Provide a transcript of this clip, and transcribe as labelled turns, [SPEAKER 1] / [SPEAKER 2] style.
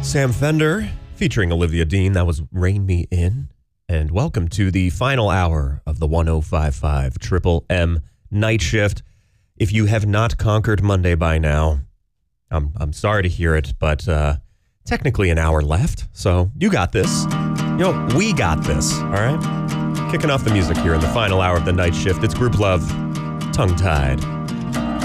[SPEAKER 1] Sam Fender featuring Olivia Dean. That was Rein Me In. And welcome to the final hour of the 1055 Triple M Night Shift. If you have not conquered Monday by now, I'm sorry to hear it, but technically an hour left. So you got this. We got this. All right? Kicking off the music here in the final hour of the Night Shift. It's Group Love, Tongue Tied.